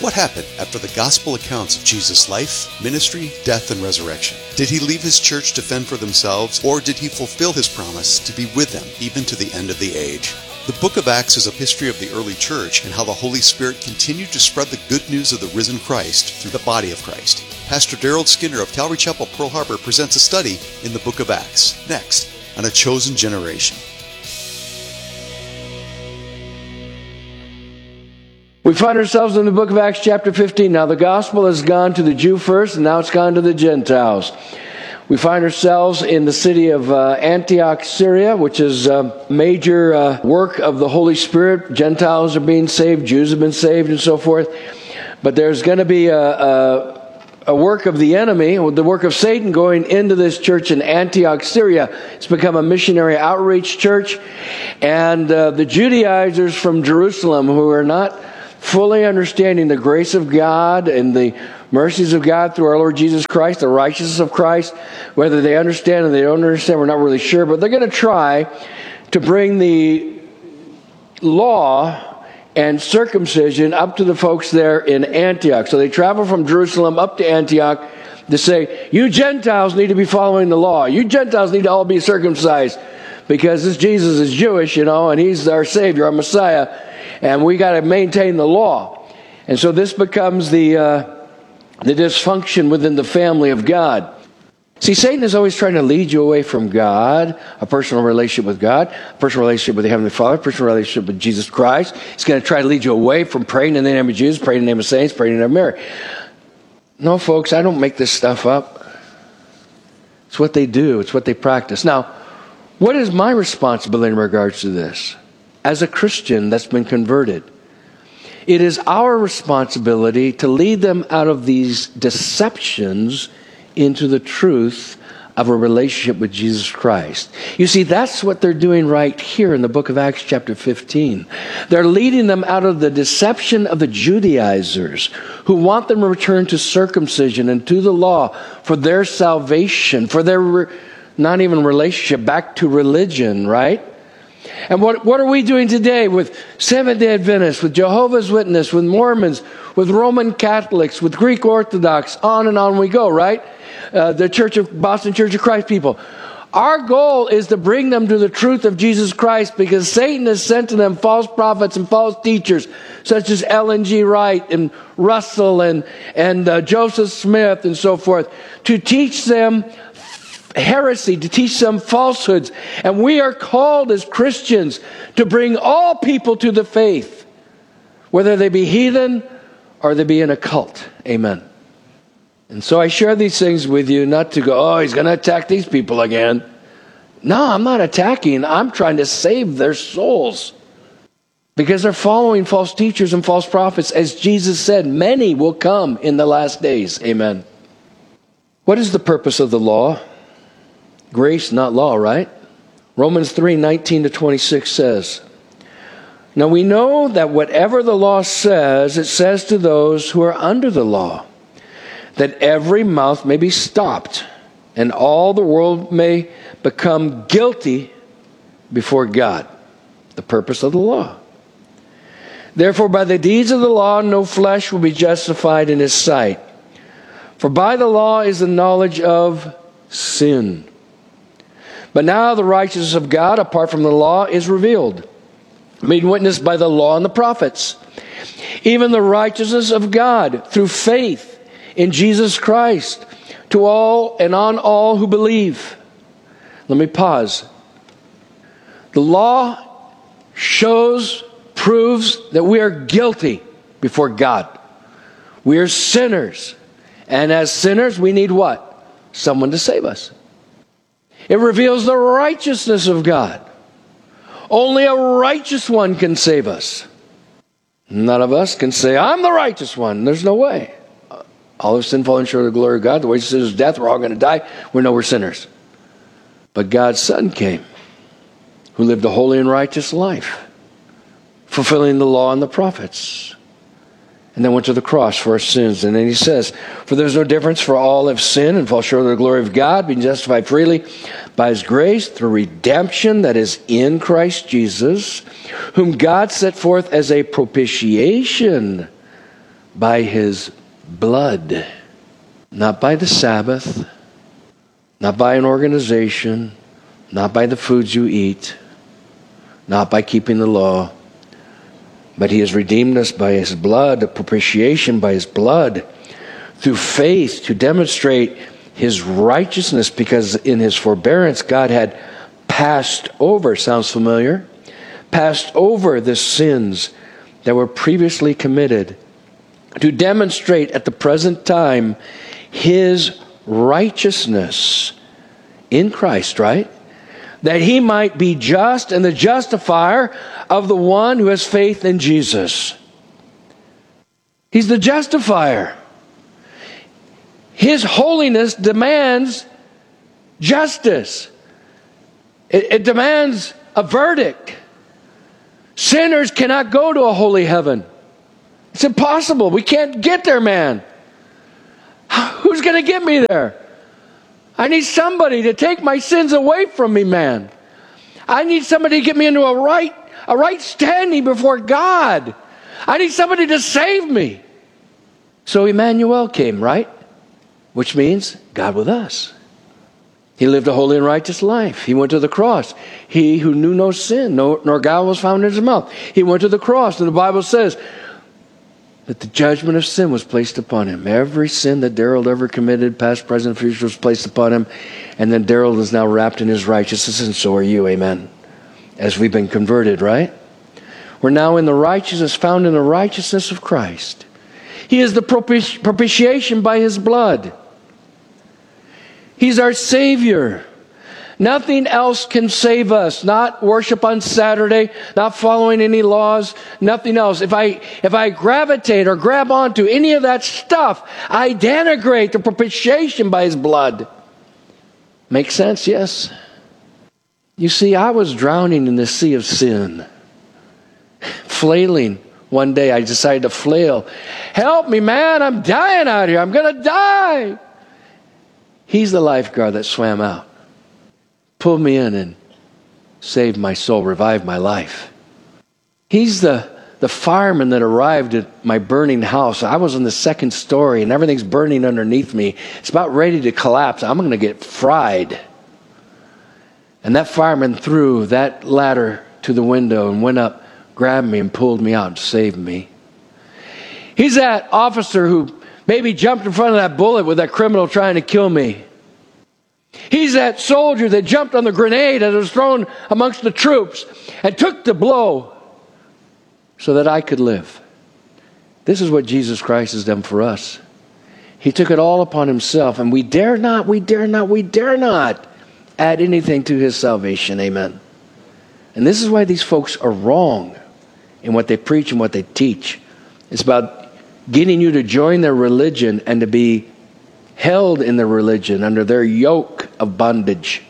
What happened after the gospel accounts of Jesus' life, ministry, death, and resurrection? Did he leave his church to fend for themselves, or did he fulfill his promise to be with them even to the end of the age? The book of Acts is a history of the early church and how the Holy Spirit continued to spread the good news of the risen Christ through the body of Christ. Pastor Daryl Skinner of Calvary Chapel, Pearl Harbor presents a study in the book of Acts, next on A Chosen Generation. We find ourselves in the book of Acts chapter 15. Now the gospel has gone to the Jew first, and now it's gone to the Gentiles. We find ourselves in the city of Antioch, Syria, which is a major work of the Holy Spirit. Gentiles are being saved, Jews have been saved, and so forth. But there's going to be a work of the enemy, the work of Satan going into this church in Antioch, Syria. It's become a missionary outreach church. And the Judaizers from Jerusalem, who are not fully understanding the grace of God and the mercies of God through our Lord Jesus Christ, the righteousness of Christ, whether they understand or they don't understand, we're not really sure, but they're going to try to bring the law and circumcision up to the folks there in Antioch. So they travel from Jerusalem up to Antioch to say, you Gentiles need to be following the law. You Gentiles need to all be circumcised because this Jesus is Jewish, and he's our Savior, our Messiah. And we got to maintain the law. And so this becomes the dysfunction within the family of God. See, Satan is always trying to lead you away from God, a personal relationship with God, a personal relationship with the Heavenly Father, a personal relationship with Jesus Christ. He's going to try to lead you away from praying in the name of Jesus, praying in the name of saints, praying in the name of Mary. No, folks, I don't make this stuff up. It's what they do. It's what they practice. Now, what is my responsibility in regards to this? As a Christian that's been converted, it is our responsibility to lead them out of these deceptions into the truth of a relationship with Jesus Christ. You see, that's what they're doing right here in the book of Acts chapter 15. They're leading them out of the deception of the Judaizers who want them to return to circumcision and to the law for their salvation, for their not even relationship, back to religion, right? And what are we doing today with Seventh-day Adventists, with Jehovah's Witnesses, with Mormons, with Roman Catholics, with Greek Orthodox, on and on we go, right? The Boston Church of Christ people. Our goal is to bring them to the truth of Jesus Christ because Satan has sent to them false prophets and false teachers such as Ellen G. Wright and Russell and Joseph Smith and so forth to teach them heresy, to teach them falsehoods. And we are called as Christians to bring all people to the faith, whether they be heathen or they be in a cult. Amen. And so I share these things with you not to go, he's going to attack these people again. No, I'm not attacking. I'm trying to save their souls because they're following false teachers and false prophets. As Jesus said, many will come in the last days. Amen. What is the purpose of the law? Grace, not law, right? Romans 3:19-26 says, now we know that whatever the law says, it says to those who are under the law, that every mouth may be stopped, and all the world may become guilty before God. The purpose of the law. Therefore, by the deeds of the law, no flesh will be justified in his sight. For by the law is the knowledge of sin. But now the righteousness of God, apart from the law, is revealed, made witness by the law and the prophets. Even the righteousness of God through faith in Jesus Christ to all and on all who believe. Let me pause. The law proves that we are guilty before God. We are sinners. And as sinners, we need what? Someone to save us. It reveals the righteousness of God. Only a righteous one can save us. None of us can say, I'm the righteous one. There's no way. All of sin, fallen short of the glory of God. The wages of sin is death. We're all going to die. We know we're sinners. But God's Son came, who lived a holy and righteous life, fulfilling the law and the prophets. And then went to the cross for our sins. And then he says, for there's no difference, for all have sinned and fall short of the glory of God, being justified freely by his grace through redemption that is in Christ Jesus, whom God set forth as a propitiation by his blood, not by the Sabbath, not by an organization, not by the foods you eat, not by keeping the law, but he has redeemed us by his blood, a propitiation by his blood, through faith to demonstrate his righteousness, because in his forbearance God had passed over, sounds familiar? Passed over the sins that were previously committed, to demonstrate at the present time his righteousness in Christ, right? That he might be just and the justifier of the one who has faith in Jesus. He's the justifier. His holiness demands justice. It demands a verdict. Sinners cannot go to a holy heaven. It's impossible. We can't get there, man. Who's going to get me there? I need somebody to take my sins away from me, man. I need somebody to get me into a right standing before God. I need somebody to save me. So Emmanuel came, right? Which means God with us. He lived a holy and righteous life. He went to the cross. He who knew no sin, nor guile was found in his mouth. He went to the cross, and the Bible says that the judgment of sin was placed upon him. Every sin that Daryl ever committed, past, present, future, was placed upon him. And then Daryl is now wrapped in his righteousness, and so are you, amen. As we've been converted, right? We're now in the righteousness, found in the righteousness of Christ. He is the propitiation by his blood. He's our Savior. Nothing else can save us. Not worship on Saturday, not following any laws, nothing else. If I gravitate or grab onto any of that stuff, I denigrate the propitiation by his blood. Make sense? Yes? You see, I was drowning in the sea of sin. Flailing. One day I decided to flail. Help me, man. I'm dying out here. I'm going to die. He's the lifeguard that swam out, pulled me in and saved my soul, revived my life. He's the fireman that arrived at my burning house. I was on the second story and everything's burning underneath me. It's about ready to collapse. I'm going to get fried. And that fireman threw that ladder to the window and went up, grabbed me and pulled me out and saved me. He's that officer who maybe jumped in front of that bullet with that criminal trying to kill me. He's that soldier that jumped on the grenade that was thrown amongst the troops and took the blow so that I could live. This is what Jesus Christ has done for us. He took it all upon himself, and we dare not add anything to his salvation. Amen. And this is why these folks are wrong in what they preach and what they teach. It's about getting you to join their religion and to be held in their religion under their yoke of bondage.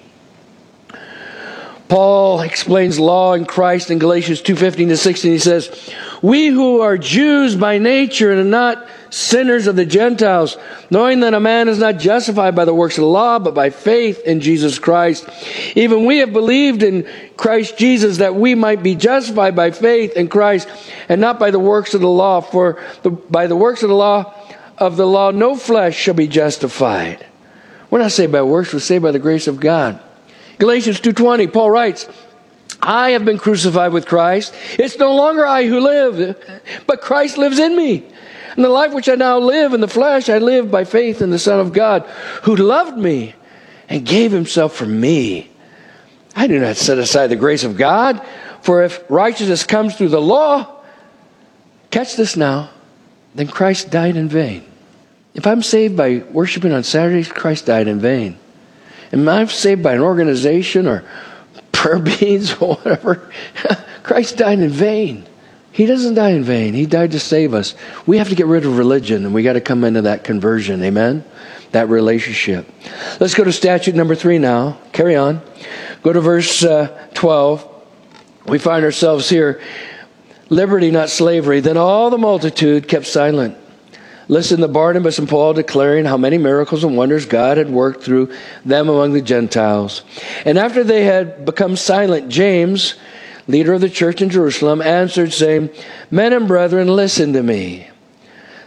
Paul explains law in Christ in Galatians 2:15-16. He says, we who are Jews by nature and are not sinners of the Gentiles, knowing that a man is not justified by the works of the law, but by faith in Jesus Christ. Even we have believed in Christ Jesus that we might be justified by faith in Christ and not by the works of the law. For by the works of the law, no flesh shall be justified. We're not saved by works, we're saved by the grace of God. Galatians 2:20, Paul writes, I have been crucified with Christ. It's no longer I who live, but Christ lives in me. And the life which I now live in the flesh, I live by faith in the Son of God, who loved me and gave himself for me. I do not set aside the grace of God, for if righteousness comes through the law, catch this now, then Christ died in vain. If I'm saved by worshiping on Saturdays, Christ died in vain. And if I'm saved by an organization or prayer beads or whatever, Christ died in vain. He doesn't die in vain. He died to save us. We have to get rid of religion, and we got to come into that conversion. Amen? That relationship. Let's go to statute number 3 now. Carry on. Go to verse 12. We find ourselves here. Liberty, not slavery. Then all the multitude kept silent. Listen to Barnabas and Paul declaring how many miracles and wonders God had worked through them among the Gentiles. And after they had become silent, James, leader of the church in Jerusalem, answered, saying, Men and brethren, listen to me.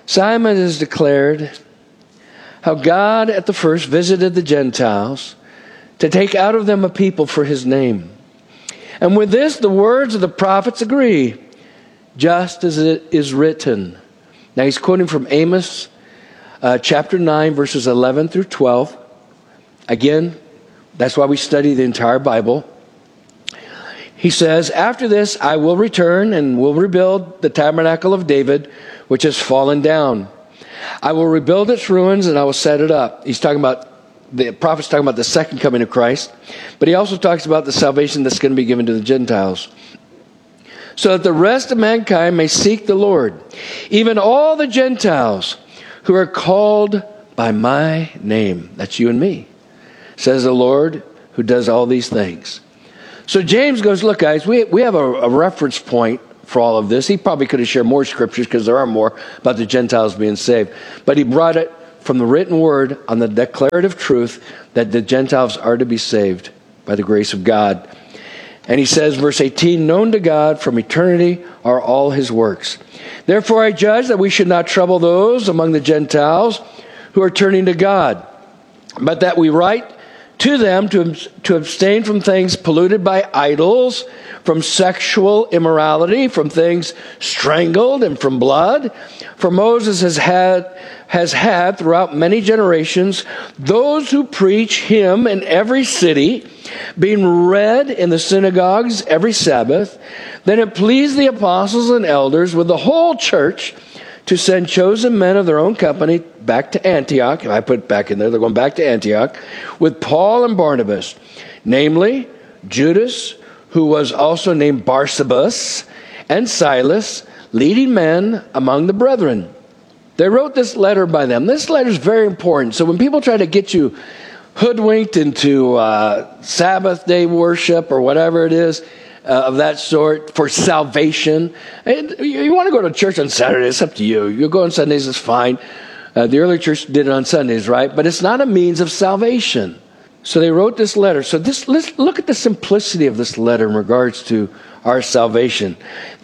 Simon has declared how God at the first visited the Gentiles to take out of them a people for his name. And with this, the words of the prophets agree, just as it is written. Now he's quoting from Amos chapter 9, verses 11 through 12. Again, that's why we study the entire Bible. He says, after this I will return and will rebuild the tabernacle of David, which has fallen down. I will rebuild its ruins and I will set it up. He's talking about, the prophet's talking about the second coming of Christ. But he also talks about the salvation that's going to be given to the Gentiles. So that the rest of mankind may seek the Lord. Even all the Gentiles who are called by my name. That's you and me. Says the Lord who does all these things. So James goes, look guys, we have a reference point for all of this. He probably could have shared more scriptures because there are more about the Gentiles being saved. But he brought it from the written word on the declarative truth that the Gentiles are to be saved by the grace of God. And he says, verse 18, known to God from eternity are all his works. Therefore I judge that we should not trouble those among the Gentiles who are turning to God, but that we write to them to abstain from things polluted by idols, from sexual immorality, from things strangled, and from blood. For Moses has had throughout many generations those who preach him in every city, being read in the synagogues every Sabbath. Then it pleased the apostles and elders with the whole church to send chosen men of their own company back to Antioch. If I put it back in there, they're going back to Antioch with Paul and Barnabas, namely Judas, who was also named Barsabas, and Silas, leading men among the brethren. They wrote this letter by them. This letter is very important. So when people try to get you hoodwinked into Sabbath day worship or whatever it is, of that sort for salvation. And you want to go to church on Saturday, it's up to you. You go on Sundays, it's fine. The early church did it on Sundays, right? But it's not a means of salvation. So they wrote this letter. So let's look at the simplicity of this letter in regards to our salvation.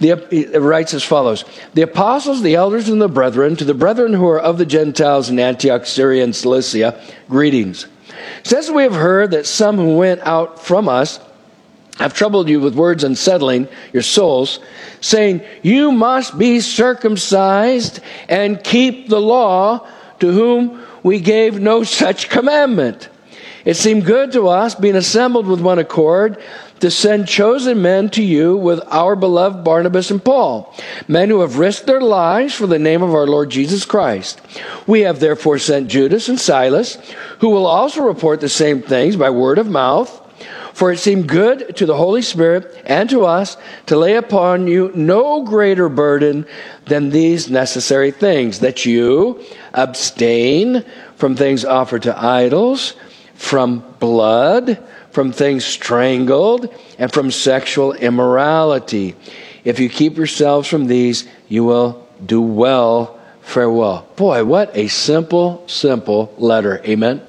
It writes as follows. The apostles, the elders, and the brethren, to the brethren who are of the Gentiles in Antioch, Syria, and Cilicia, greetings. Since we have heard that some who went out from us have troubled you with words unsettling your souls, saying, you must be circumcised and keep the law, to whom we gave no such commandment. It seemed good to us, being assembled with one accord, to send chosen men to you with our beloved Barnabas and Paul, men who have risked their lives for the name of our Lord Jesus Christ. We have therefore sent Judas and Silas, who will also report the same things by word of mouth. For it seemed good to the Holy Spirit and to us to lay upon you no greater burden than these necessary things, that you abstain from things offered to idols, from blood, from things strangled, and from sexual immorality. If you keep yourselves from these, you will do well. Farewell. Boy, what a simple letter. Amen.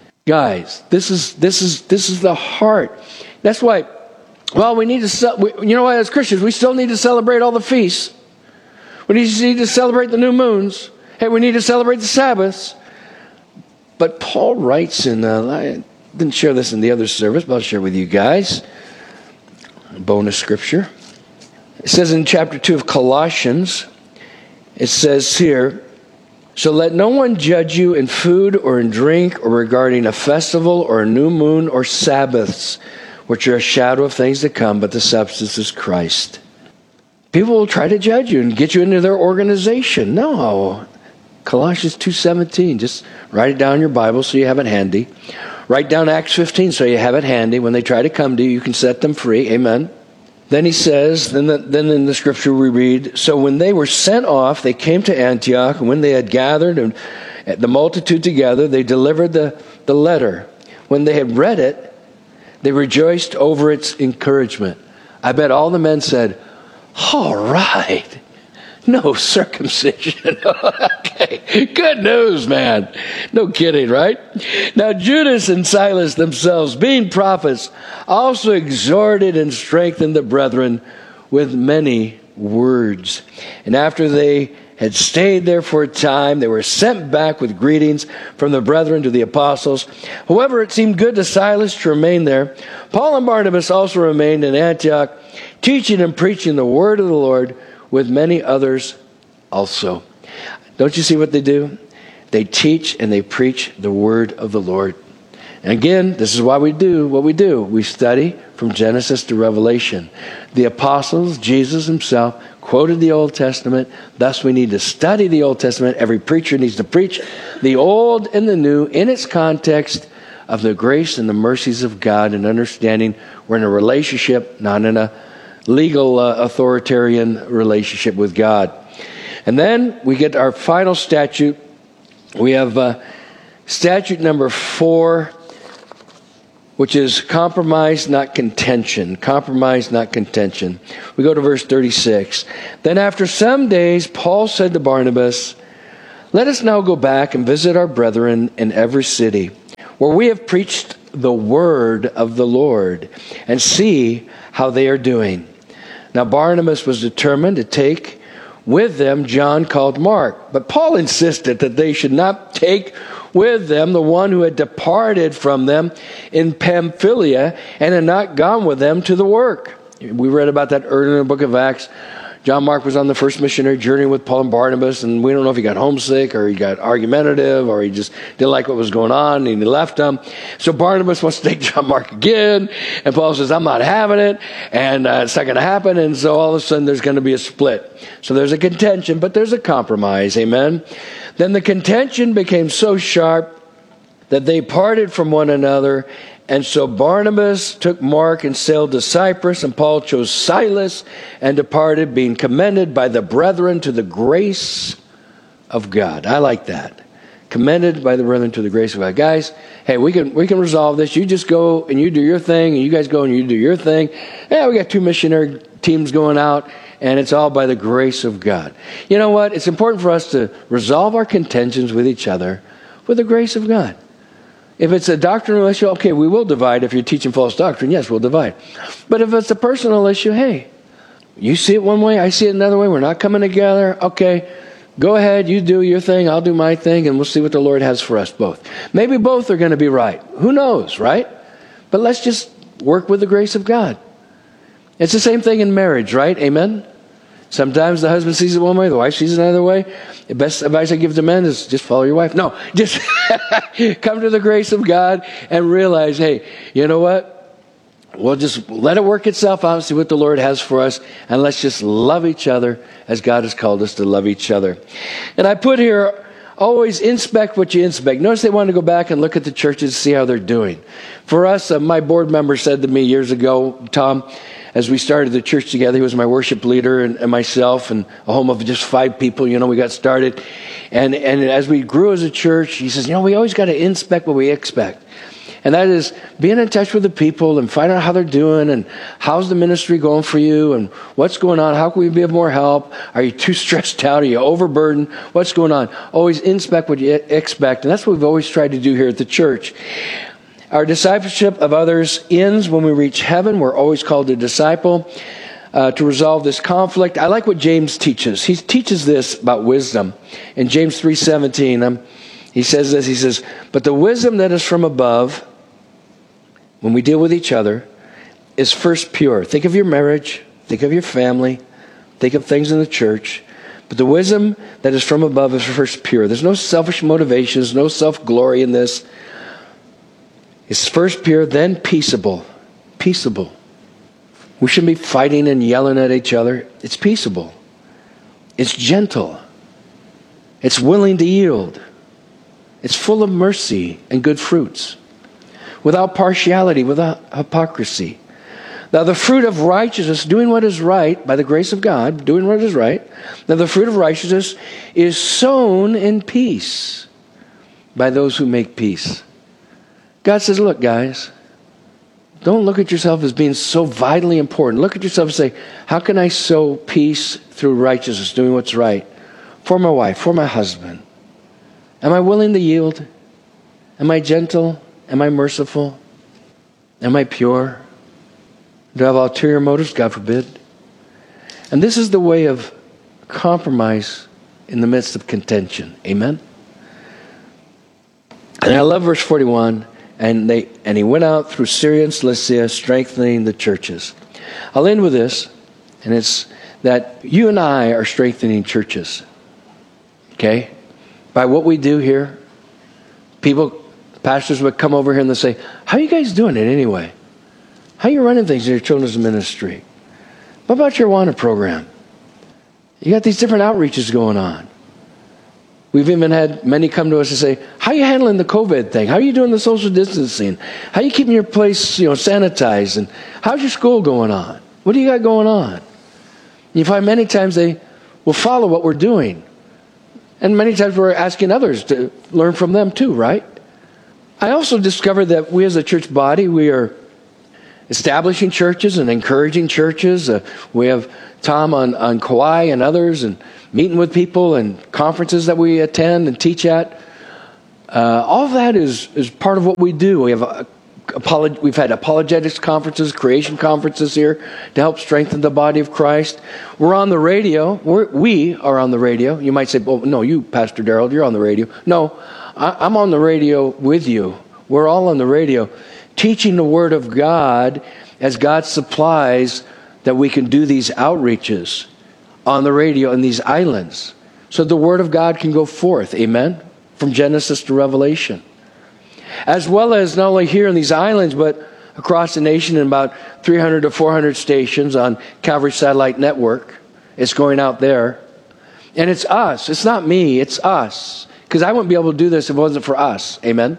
Guys, this is the heart. That's why, well, we need to, you know what, as Christians, we still need to celebrate all the feasts. We need to celebrate the new moons. Hey, we need to celebrate the Sabbaths. But Paul writes in, I didn't share this in the other service, but I'll share with you guys. Bonus scripture. It says in chapter 2 of Colossians, it says here, so let no one judge you in food or in drink or regarding a festival or a new moon or Sabbaths, which are a shadow of things to come, but the substance is Christ. People will try to judge you and get you into their organization. No. Colossians 2:17. Just write it down in your Bible so you have it handy. Write down Acts 15 so you have it handy. When they try to come to you, you can set them free. Amen. Then he says, then in the scripture we read, so when they were sent off, they came to Antioch, and when they had gathered and the multitude together, they delivered the letter. When they had read it, they rejoiced over its encouragement. I bet all the men said, all right, no circumcision. Okay, good news, man. No kidding, right? Now Judas and Silas themselves, being prophets, also exhorted and strengthened the brethren with many words. And after they had stayed there for a time. They were sent back with greetings from the brethren to the apostles. However, it seemed good to Silas to remain there. Paul and Barnabas also remained in Antioch, teaching and preaching the word of the Lord with many others also. Don't you see what they do? They teach and they preach the word of the Lord. And again, this is why we do what we do. We study from Genesis to Revelation. The apostles, Jesus himself, quoted the Old Testament. Thus, we need to study the Old Testament. Every preacher needs to preach the Old and the New in its context of the grace and the mercies of God, and understanding we're in a relationship, not in a legal authoritarian relationship with God. And then we get our final statute. We have statute number 4, which is compromise, not contention. Compromise, not contention. We go to verse 36. Then after some days, Paul said to Barnabas, "Let us now go back and visit our brethren in every city, where we have preached the word of the Lord, and see how they are doing." Now Barnabas was determined to take with them John called Mark. But Paul insisted that they should not take with them the one who had departed from them in Pamphylia and had not gone with them to the work. We read about that earlier in the book of Acts. John Mark was on the first missionary journey with Paul and Barnabas, and we don't know if he got homesick or he got argumentative or he just didn't like what was going on and he left them. So Barnabas wants to take John Mark again, and Paul says, "I'm not having it, and it's not going to happen." And so all of a sudden there's going to be a split. So there's a contention, but there's a compromise. Amen. Then the contention became so sharp that they parted from one another. And so Barnabas took Mark and sailed to Cyprus, and Paul chose Silas and departed, being commended by the brethren to the grace of God. I like that. Commended by the brethren to the grace of God. Guys, hey, we can resolve this. You just go and you do your thing, and you guys go and you do your thing. Yeah, we got 2 missionary teams going out, and it's all by the grace of God. You know what? It's important for us to resolve our contentions with each other with the grace of God. If it's a doctrinal issue, okay, we will divide. If you're teaching false doctrine, yes, we'll divide. But if it's a personal issue, hey, you see it one way, I see it another way, we're not coming together, okay, go ahead, you do your thing, I'll do my thing, and we'll see what the Lord has for us both. Maybe both are going to be right. Who knows, right? But let's just work with the grace of God. It's the same thing in marriage, right? Amen? Sometimes the husband sees it one way, the wife sees it another way. The best advice I give to men is just follow your wife. No, just come to the grace of God and realize, hey, you know what? We'll just let it work itself out, see what the Lord has for us, and let's just love each other as God has called us to love each other. And I put here, always inspect what you inspect. Notice they want to go back and look at the churches to see how they're doing. For us, my board member said to me years ago, Tom, as we started the church together, he was my worship leader and myself, and a home of just 5 people, we got started. And as we grew as a church, he says, we always got to inspect what we expect. And that is being in touch with the people and finding out how they're doing and how's the ministry going for you and what's going on. How can we be of more help? Are you too stressed out? Are you overburdened? What's going on? Always inspect what you expect. And that's what we've always tried to do here at the church. Our discipleship of others ends when we reach heaven. We're always called to disciple to resolve this conflict. I like what James teaches. He teaches this about wisdom. In James 3:17, he says this. He says, "But the wisdom that is from above, when we deal with each other, is first pure." Think of your marriage. Think of your family. Think of things in the church. But the wisdom that is from above is first pure. There's no selfish motivations, no self-glory in this. It's first pure, then peaceable. Peaceable. We shouldn't be fighting and yelling at each other. It's peaceable. It's gentle. It's willing to yield. It's full of mercy and good fruits. Without partiality, without hypocrisy. Now the fruit of righteousness, doing what is right, by the grace of God, doing what is right. Now the fruit of righteousness is sown in peace by those who make peace. God says, look, guys, don't look at yourself as being so vitally important. Look at yourself and say, how can I sow peace through righteousness, doing what's right for my wife, for my husband? Am I willing to yield? Am I gentle? Am I merciful? Am I pure? Do I have ulterior motives? God forbid. And this is the way of compromise in the midst of contention. Amen? And I love verse 41. And he went out through Syria and Cilicia, strengthening the churches. I'll end with this, and it's that you and I are strengthening churches. Okay? By what we do here, pastors would come over here and they'll say, how are you guys doing it anyway? How are you running things in your children's ministry? What about your Awana program? You got these different outreaches going on. We've even had many come to us and say, how are you handling the COVID thing? How are you doing the social distancing? How are you keeping your place, sanitized? And how's your school going on? What do you got going on? You find many times they will follow what we're doing. And many times we're asking others to learn from them too, right? I also discovered that we as a church body, we are establishing churches and encouraging churches. We have Tom on Kauai and others, and meeting with people and conferences that we attend and teach at. All of that is part of what we do. We've had apologetics conferences, creation conferences here to help strengthen the body of Christ. We're on the radio. We are on the radio. You might say, well, no, you, Pastor Darrell, you're on the radio. No, I'm on the radio with you. We're all on the radio, teaching the Word of God as God supplies that we can do these outreaches on the radio in these islands, so the Word of God can go forth, amen, from Genesis to Revelation. As well as not only here in these islands, but across the nation in about 300 to 400 stations on Calvary Satellite Network. It's going out there. And it's us. It's not me. It's us. Because I wouldn't be able to do this if it wasn't for us. Amen?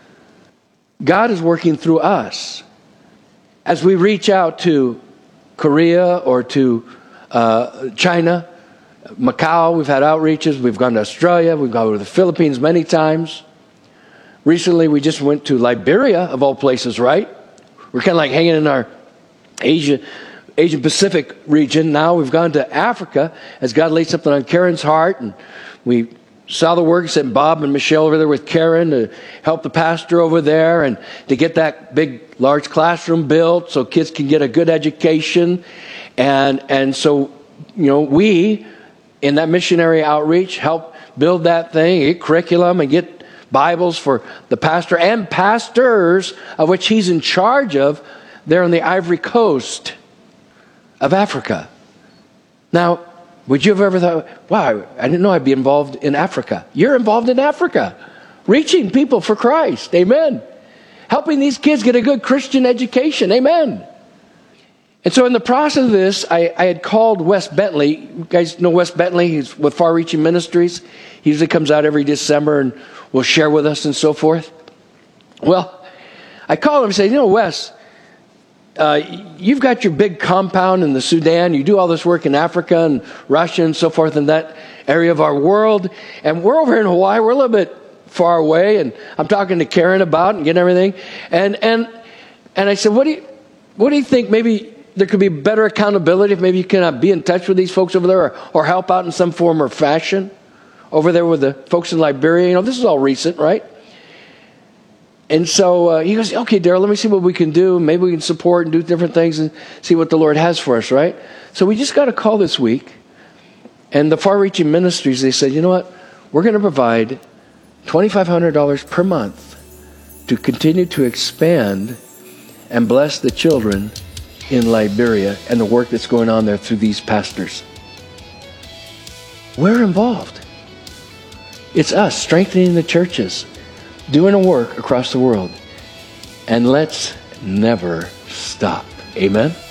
God is working through us. As we reach out to Korea or to China, Macau, we've had outreaches. We've gone to Australia. We've gone to the Philippines many times. Recently, we just went to Liberia, of all places, right? We're kind of like hanging in our Asian Pacific region. Now we've gone to Africa as God laid something on Karen's heart. And we saw the work, sent Bob and Michelle over there with Karen to help the pastor over there and to get that big, large classroom built so kids can get a good education. And so, we, in that missionary outreach, help build that thing, get curriculum and get Bibles for the pastor and pastors, of which he's in charge of, there on the Ivory Coast of Africa. Now, would you have ever thought, wow, I didn't know I'd be involved in Africa. You're involved in Africa, reaching people for Christ, amen. Helping these kids get a good Christian education, amen. And so in the process of this, I had called Wes Bentley. You guys know Wes Bentley? He's with Far Reaching Ministries. He usually comes out every December and will share with us and so forth. Well, I called him and said, Wes, you've got your big compound in the Sudan. You do all this work in Africa and Russia and so forth in that area of our world. And we're over in Hawaii. We're a little bit far away. And I'm talking to Karen about and getting everything. And I said, what do you think? Maybe there could be better accountability if maybe you can be in touch with these folks over there or help out in some form or fashion over there with the folks in Liberia. This is all recent, right? And so he goes, okay, Darrell, let me see what we can do. Maybe we can support and do different things and see what the Lord has for us, right? So we just got a call this week. And the Far Reaching Ministries, they said, you know what? We're going to provide $2,500 per month to continue to expand and bless the children in Liberia and the work that's going on there through these pastors. We're involved. It's us strengthening the churches, doing a work across the world. And let's never stop. Amen?